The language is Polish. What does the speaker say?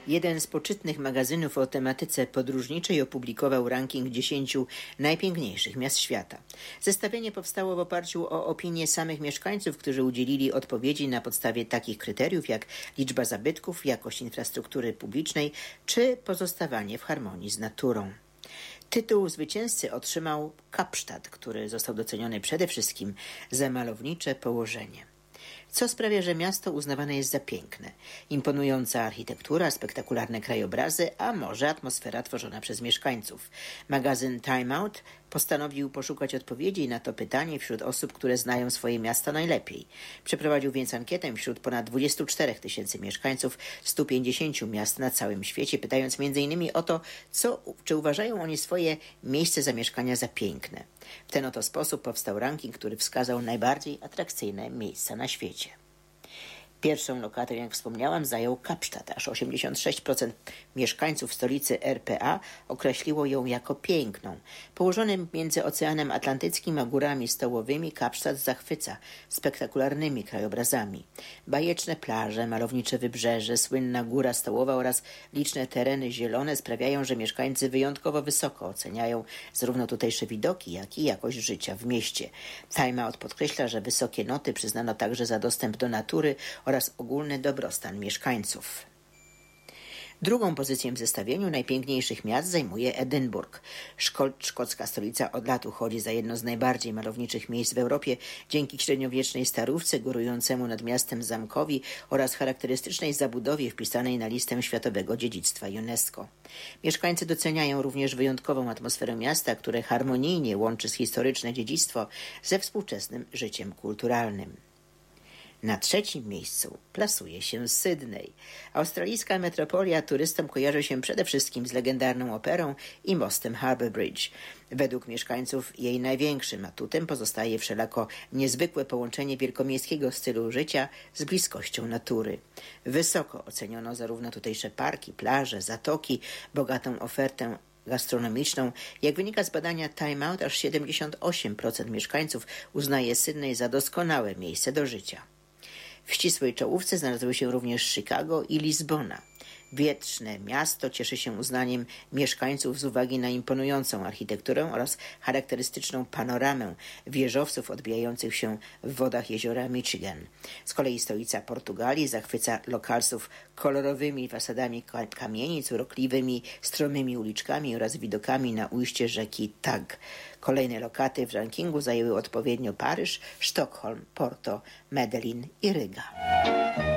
Jeden z poczytnych magazynów o tematyce podróżniczej opublikował ranking 10 najpiękniejszych miast świata. Zestawienie powstało w oparciu o opinie samych mieszkańców, którzy udzielili odpowiedzi na podstawie takich kryteriów jak liczba zabytków, jakość infrastruktury publicznej czy pozostawanie w harmonii z naturą. Tytuł zwycięzcy otrzymał Kapsztad, który został doceniony przede wszystkim za malownicze położenie. Co sprawia, że miasto uznawane jest za piękne. Imponująca architektura, spektakularne krajobrazy, a może atmosfera tworzona przez mieszkańców. Magazyn Time Out postanowił poszukać odpowiedzi na to pytanie wśród osób, które znają swoje miasta najlepiej. Przeprowadził więc ankietę wśród ponad 24 tysięcy mieszkańców 150 miast na całym świecie, pytając m.in. o to, czy uważają oni swoje miejsce zamieszkania za piękne. W ten oto sposób powstał ranking, który wskazał najbardziej atrakcyjne miejsca na świecie. Pierwszą lokatę, jak wspomniałam, zajął Kapsztad. Aż 86% mieszkańców stolicy RPA określiło ją jako piękną. Położony między Oceanem Atlantyckim a górami stołowymi, Kapsztad zachwyca spektakularnymi krajobrazami. Bajeczne plaże, malownicze wybrzeże, słynna góra stołowa oraz liczne tereny zielone sprawiają, że mieszkańcy wyjątkowo wysoko oceniają zarówno tutejsze widoki, jak i jakość życia w mieście. Time Out podkreśla, że wysokie noty przyznano także za dostęp do natury oraz ogólny dobrostan mieszkańców. Drugą pozycję w zestawieniu najpiękniejszych miast zajmuje Edynburg. Szkocka stolica od lat uchodzi za jedno z najbardziej malowniczych miejsc w Europie dzięki średniowiecznej starówce górującemu nad miastem zamkowi oraz charakterystycznej zabudowie wpisanej na listę Światowego Dziedzictwa UNESCO. Mieszkańcy doceniają również wyjątkową atmosferę miasta, które harmonijnie łączy historyczne dziedzictwo ze współczesnym życiem kulturalnym. Na trzecim miejscu plasuje się Sydney. Australijska metropolia turystom kojarzy się przede wszystkim z legendarną operą i mostem Harbour Bridge. Według mieszkańców jej największym atutem pozostaje wszelako niezwykłe połączenie wielkomiejskiego stylu życia z bliskością natury. Wysoko oceniono zarówno tutejsze parki, plaże, zatoki, bogatą ofertę gastronomiczną. Jak wynika z badania Time Out, aż 78% mieszkańców uznaje Sydney za doskonałe miejsce do życia. W ścisłej czołówce znalazły się również Chicago i Lizbona. Wietrzne miasto cieszy się uznaniem mieszkańców z uwagi na imponującą architekturę oraz charakterystyczną panoramę wieżowców odbijających się w wodach jeziora Michigan. Z kolei stolica Portugalii zachwyca lokalsów kolorowymi fasadami kamienic, urokliwymi, stromymi uliczkami oraz widokami na ujście rzeki Tag. Kolejne lokaty w rankingu zajęły odpowiednio Paryż, Sztokholm, Porto, Medellin i Ryga.